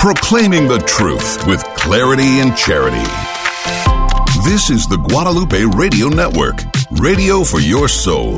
proclaiming the truth with clarity and charity. This is the Guadalupe Radio Network, radio for your soul.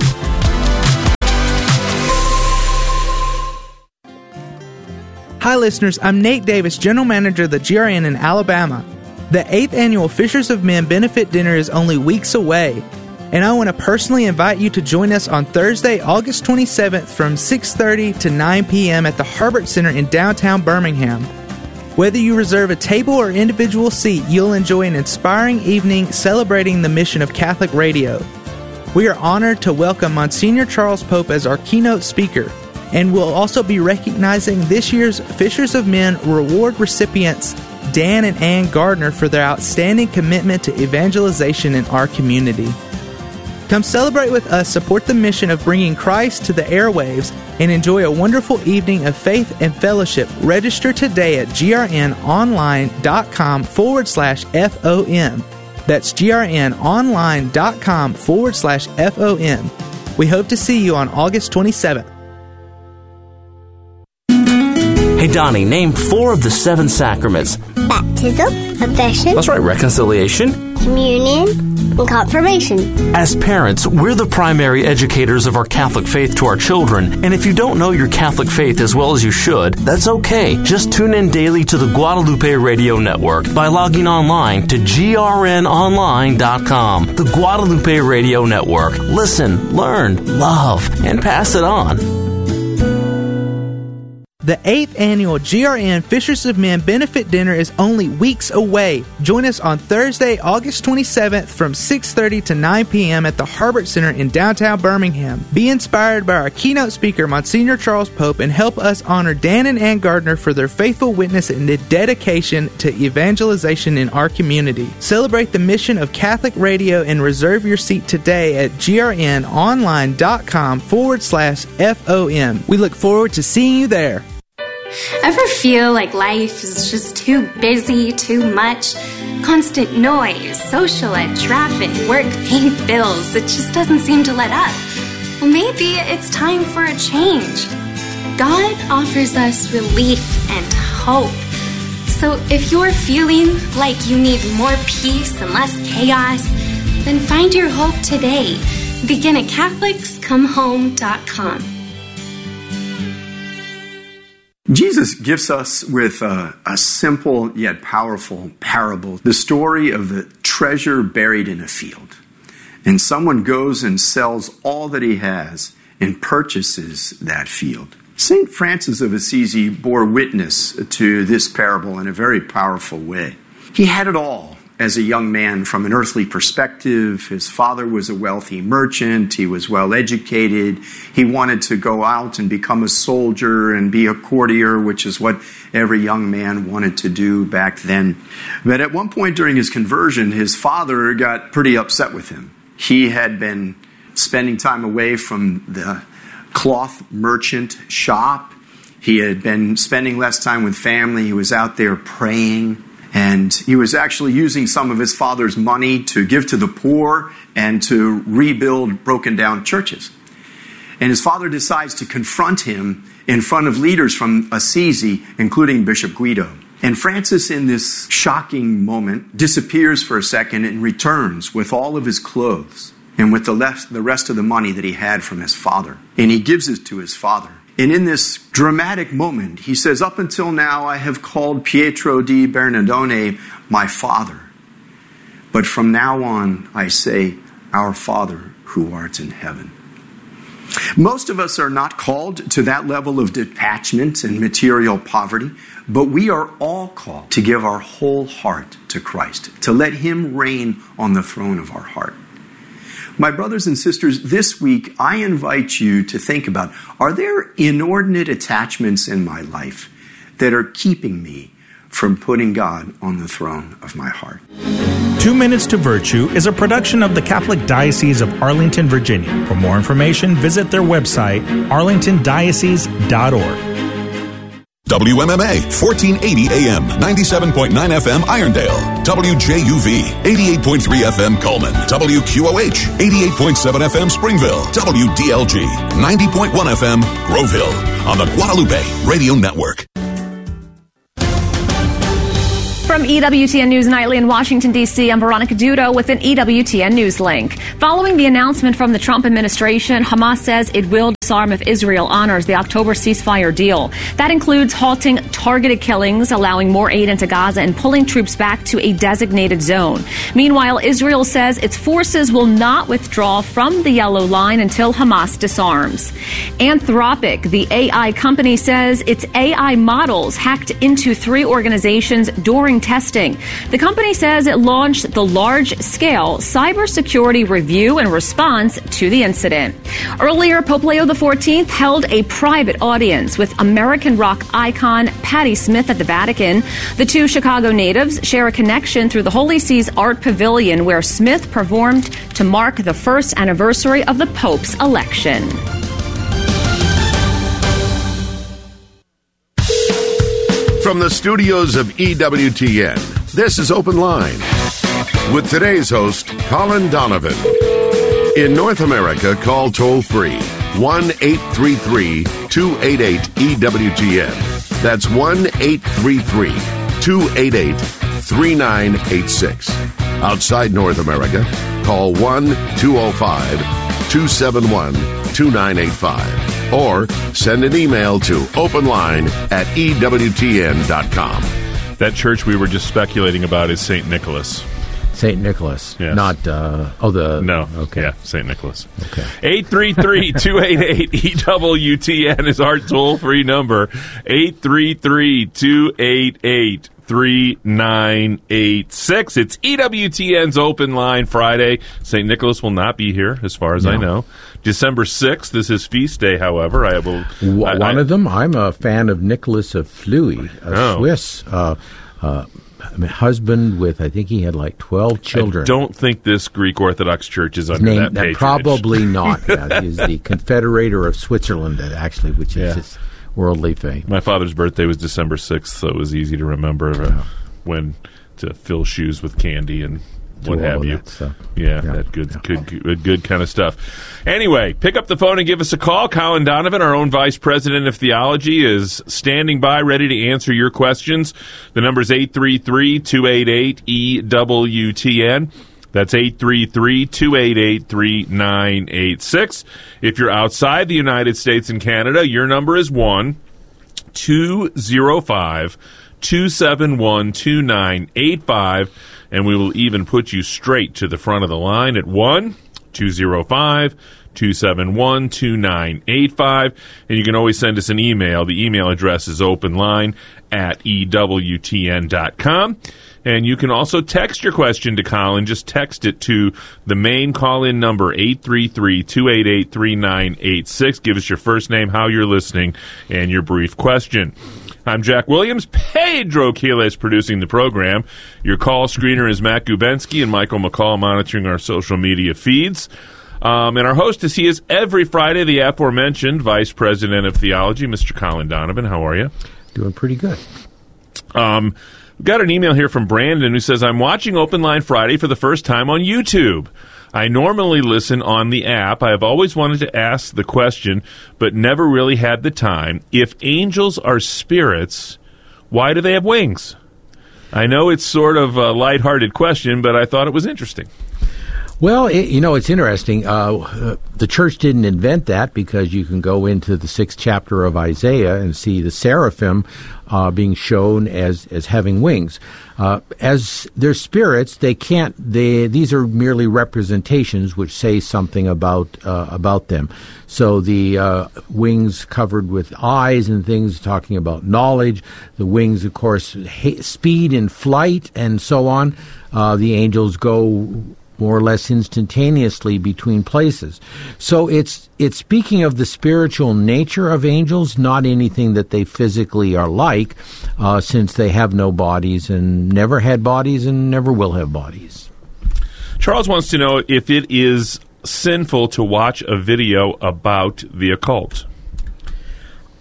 Hi listeners, I'm Nate Davis, General Manager of the GRN in Alabama. The 8th Annual Fishers of Men Benefit Dinner is only weeks away, and I want to personally invite you to join us on Thursday, August 27th from 6:30 to 9 p.m. at the Herbert Center in downtown Birmingham. Whether you reserve a table or individual seat, you'll enjoy an inspiring evening celebrating the mission of Catholic radio. We are honored to welcome Monsignor Charles Pope as our keynote speaker, and we'll also be recognizing this year's Fishers of Men Reward recipients, Dan and Ann Gardner, for their outstanding commitment to evangelization in our community. Come celebrate with us, support the mission of bringing Christ to the airwaves, and enjoy a wonderful evening of faith and fellowship. Register today at grnonline.com/FOM. That's grnonline.com/FOM. We hope to see you on August 27th. Hey, Donnie, name 4 of the 7 sacraments. Baptism, confession. That's right, reconciliation. Communion, and confirmation. As parents, we're the primary educators of our Catholic faith to our children, and if you don't know your Catholic faith as well as you should, that's okay. Just tune in daily to the Guadalupe Radio Network by logging online to grnonline.com. The Guadalupe Radio Network. Listen, learn, love, and pass it on. The 8th Annual GRN Fishers of Men Benefit Dinner is only weeks away. Join us on Thursday, August 27th from 6:30 to 9 p.m. at the Herbert Center in downtown Birmingham. Be inspired by our keynote speaker, Monsignor Charles Pope, and help us honor Dan and Ann Gardner for their faithful witness and dedication to evangelization in our community. Celebrate the mission of Catholic radio and reserve your seat today at grnonline.com/FOM. We look forward to seeing you there. Ever feel like life is just too busy, too much? Constant noise, social ed, traffic, work, paying bills. It just doesn't seem to let up. Well, maybe it's time for a change. God offers us relief and hope. So if you're feeling like you need more peace and less chaos, then find your hope today. Begin at CatholicsComeHome.com. Jesus gives us with a simple yet powerful parable the story of the treasure buried in a field. And someone goes and sells all that he has and purchases that field. St. Francis of Assisi bore witness to this parable in a very powerful way. He had it all as a young man from an earthly perspective. His father was a wealthy merchant. He was well educated. He wanted to go out and become a soldier and be a courtier, which is what every young man wanted to do back then. But at one point during his conversion, his father got pretty upset with him. He had been spending time away from the cloth merchant shop. He had been spending less time with family. He was out there praying. And he was actually using some of his father's money to give to the poor and to rebuild broken down churches. And his father decides to confront him in front of leaders from Assisi, including Bishop Guido. And Francis, in this shocking moment, disappears for a second and returns with all of his clothes and with the rest of the money that he had from his father. And he gives it to his father. And in this dramatic moment, he says, "Up until now, I have called Pietro di Bernardone my father. But from now on, I say, our Father who art in heaven." Most of us are not called to that level of detachment and material poverty, but we are all called to give our whole heart to Christ, to let him reign on the throne of our heart. My brothers and sisters, this week I invite you to think about, are there inordinate attachments in my life that are keeping me from putting God on the throne of my heart? 2 Minutes to Virtue is a production of the Catholic Diocese of Arlington, Virginia. For more information, visit their website, arlingtondiocese.org. WMMA, 1480 AM, 97.9 FM, Irondale. WJUV, 88.3 FM, Coleman. WQOH, 88.7 FM, Springville. WDLG, 90.1 FM, Grove Hill. On the Guadalupe Radio Network. From EWTN News Nightly in Washington, D.C., I'm Veronica Dudo with an EWTN News link. Following the announcement from the Trump administration, Hamas says it will disarm if Israel honors the October ceasefire deal. That includes halting targeted killings, allowing more aid into Gaza, and pulling troops back to a designated zone. Meanwhile, Israel says its forces will not withdraw from the Yellow Line until Hamas disarms. Anthropic, the AI company, says its AI models hacked into 3 organizations during testing. The company says it launched the large-scale cybersecurity review in response to the incident. Earlier, Pope Leo XIV held a private audience with American rock icon Patti Smith at the Vatican. The 2 Chicago natives share a connection through the Holy See's Art Pavilion, where Smith performed to mark the first anniversary of the Pope's election. From the studios of EWTN, this is Open Line with today's host, Colin Donovan. In North America, call toll-free 1-833-288-EWTN. That's 1-833-288-3986. Outside North America, call 1-205-271-2985. Or send an email to openline@ewtn.com. That church we were just speculating about is St. Nicholas. St. Nicholas, yes. Not, No, okay. Yeah, St. Nicholas. Okay. 833-288-EWTN is our toll-free number, 833-288-3986. It's EWTN's Open Line Friday. St. Nicholas will not be here, as far as I know. December 6th is his feast day, however. One of them, I'm a fan of Nicholas of Fleury, Swiss husband with, I think he had like 12 children. I don't think this Greek Orthodox Church is under that patronage. Probably not. Yeah, he's the Confederator of Switzerland, actually, which is his worldly fame. My father's birthday was December 6th, so it was easy to remember when to fill shoes with candy and what have you. That good kind of stuff. Anyway, pick up the phone and give us a call. Colin Donovan, our own Vice President of Theology, is standing by, ready to answer your questions. The number is 833-288-EWTN. That's 833-288-3986. If you're outside the United States and Canada, your number is 1-205-271-2985. And we will even put you straight to the front of the line at 1-205-271-2985. And you can always send us an email. The email address is openline@ewtn.com. And you can also text your question to Colin. Just text it to the main call-in number, 833-288-3986. Give us your first name, how you're listening, and your brief question. I'm Jack Williams. Pedro Quiles producing the program. Your call screener is Matt Gubensky and Michael McCall monitoring our social media feeds. And our host he is every Friday, the aforementioned Vice President of Theology, Mr. Colin Donovan. How are you? Doing pretty good. We've got an email here from Brandon who says, I'm watching Open Line Friday for the first time on YouTube. I normally listen on the app. I have always wanted to ask the question, but never really had the time. If angels are spirits, why do they have wings? I know it's sort of a lighthearted question, but I thought it was interesting. Well, it's interesting. The church didn't invent that, because you can go into the 6th chapter of Isaiah and see the seraphim being shown as having wings. As they're spirits, these are merely representations which say something about them. So the wings covered with eyes and things talking about knowledge, the wings, of course, speed in flight and so on. The angels go more or less instantaneously between places. So it's speaking of the spiritual nature of angels, not anything that they physically are like, since they have no bodies and never had bodies and never will have bodies. Charles wants to know if it is sinful to watch a video about the occult.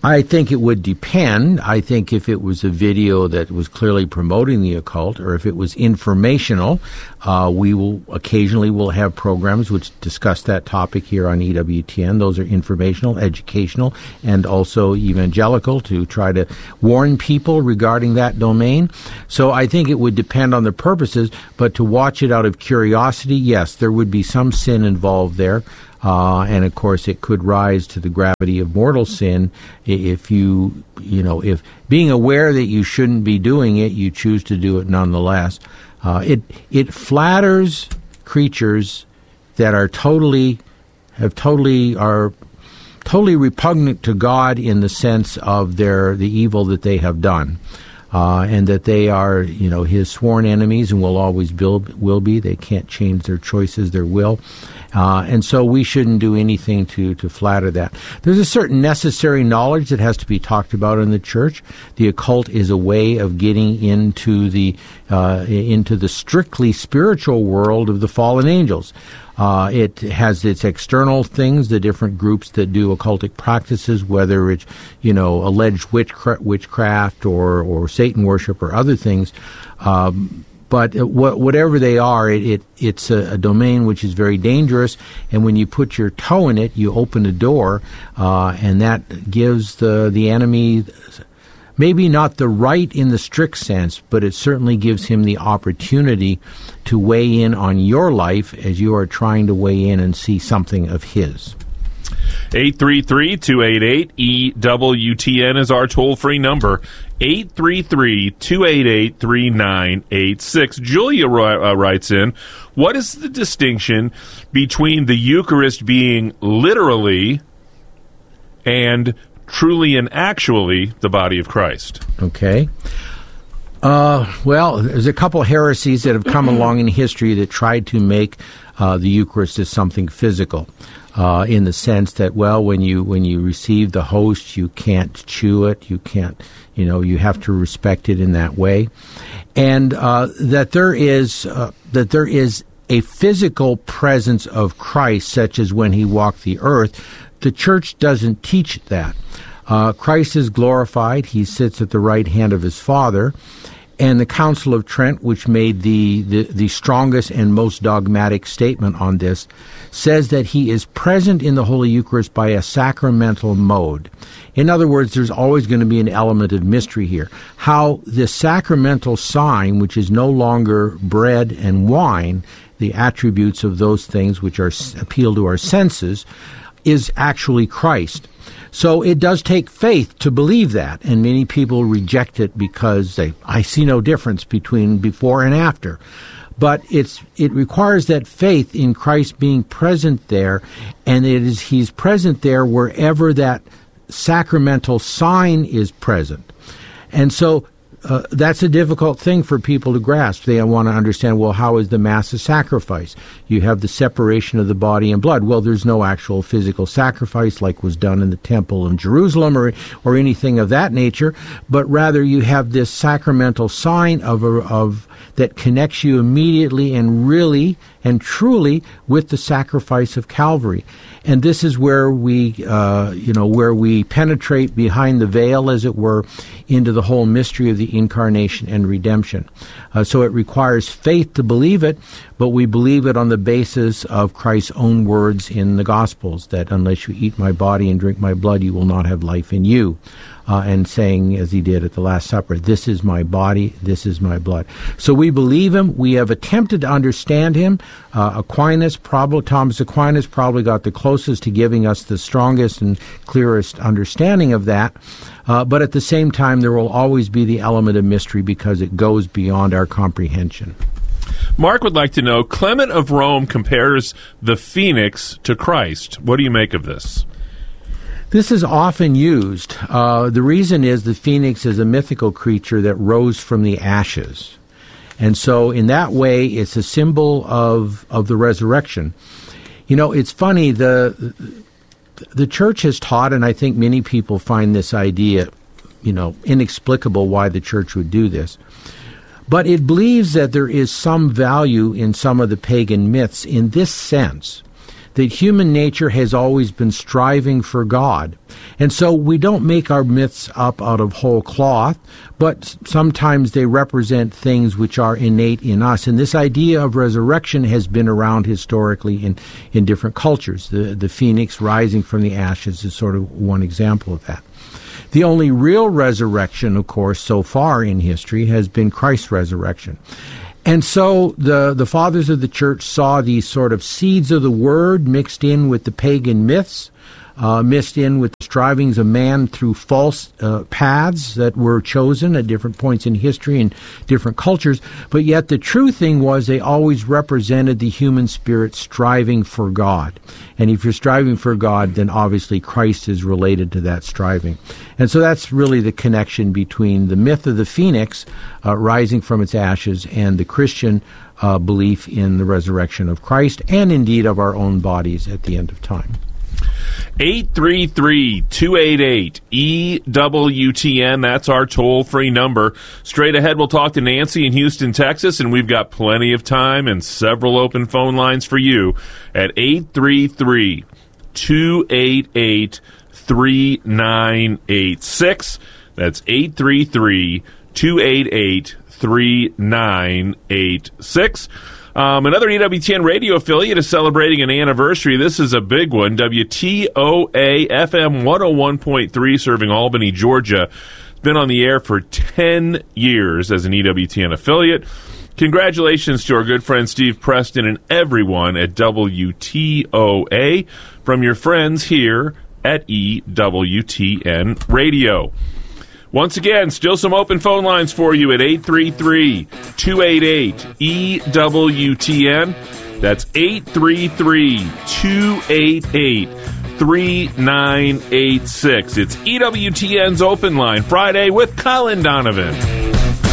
I think it would depend. I think if it was a video that was clearly promoting the occult, or if it was informational, we will occasionally have programs which discuss that topic here on EWTN. Those are informational, educational, and also evangelical, to try to warn people regarding that domain. So I think it would depend on the purposes, but to watch it out of curiosity, yes, there would be some sin involved there. And of course, it could rise to the gravity of mortal sin if if being aware that you shouldn't be doing it, you choose to do it nonetheless. It flatters creatures that are totally repugnant to God in the sense of the evil that they have done. And that they are, his sworn enemies and will always will be. They can't change their choices, their will. And so we shouldn't do anything to flatter that. There's a certain necessary knowledge that has to be talked about in the church. The occult is a way of getting into the strictly spiritual world of the fallen angels. It has its external things, the different groups that do occultic practices, whether it's, alleged witchcraft or Satan worship or other things. But whatever they are, it's a domain which is very dangerous. And when you put your toe in it, you open a door, and that gives the enemy maybe not the right in the strict sense, but it certainly gives him the opportunity to weigh in on your life as you are trying to weigh in and see something of his. 833-288-EWTN is our toll-free number. 833-288-3986. Julia writes in, what is the distinction between the Eucharist being literally and truly and actually the body of Christ? Okay. Well, there's a couple heresies that have come along in history that tried to make the Eucharist as something physical, in the sense that, when you receive the host, you can't chew it, you can't, you have to respect it in that way, and that there is a physical presence of Christ, such as when he walked the earth. The church doesn't teach that. Christ is glorified. He sits at the right hand of his Father. And the Council of Trent, which made the strongest and most dogmatic statement on this, says that he is present in the Holy Eucharist by a sacramental mode. In other words, there's always going to be an element of mystery here. How this sacramental sign, which is no longer bread and wine, the attributes of those things which appeal to our senses, is actually Christ. So it does take faith to believe that, and many people reject it because I see no difference between before and after. But it requires that faith in Christ being present there, and he's present there wherever that sacramental sign is present. And so that's a difficult thing for people to grasp. They want to understand, how is the Mass a sacrifice? You have the separation of the body and blood. Well, there's no actual physical sacrifice like was done in the temple in Jerusalem or anything of that nature, but rather you have this sacramental sign of that connects you immediately and really and truly with the sacrifice of Calvary. And this is where we penetrate behind the veil, as it were, into the whole mystery of the incarnation and redemption. So it requires faith to believe it, but we believe it on the basis of Christ's own words in the Gospels, that unless you eat my body and drink my blood, you will not have life in you. And saying, as he did at the Last Supper, this is my body, this is my blood. So we believe him. We have attempted to understand him. Thomas Aquinas probably got the closest to giving us the strongest and clearest understanding of that. But at the same time, there will always be the element of mystery because it goes beyond our comprehension. Mark would like to know, Clement of Rome compares the phoenix to Christ. What do you make of this? This is often used. The reason is the phoenix is a mythical creature that rose from the ashes. And so in that way, it's a symbol of the resurrection. It's funny, the church has taught, and I think many people find this idea, inexplicable why the church would do this. But it believes that there is some value in some of the pagan myths in this sense, that human nature has always been striving for God. And so we don't make our myths up out of whole cloth, but sometimes they represent things which are innate in us. And this idea of resurrection has been around historically in different cultures. The phoenix rising from the ashes is sort of one example of that. The only real resurrection, of course, so far in history has been Christ's resurrection. And so the fathers of the church saw these sort of seeds of the word mixed in with the pagan myths, mixed in with the strivings of man through false paths that were chosen at different points in history and different cultures. But yet the true thing was they always represented the human spirit striving for God. And if you're striving for God, then obviously Christ is related to that striving. And so that's really the connection between the myth of the phoenix rising from its ashes and the Christian belief in the resurrection of Christ and indeed of our own bodies at the end of time. 833-288-EWTN. That's our toll-free number. Straight ahead, we'll talk to Nancy in Houston, Texas, and we've got plenty of time and several open phone lines for you at 833-288-3986. That's 833-288-3986. Another EWTN radio affiliate is celebrating an anniversary. This is a big one. WTOA FM 101.3, serving Albany, Georgia. It's been on the air for 10 years as an EWTN affiliate. Congratulations to our good friend Steve Preston and everyone at WTOA from your friends here at EWTN Radio. Once again, still some open phone lines for you at 833-288-EWTN. That's 833-288-3986. It's EWTN's Open Line Friday with Colin Donovan.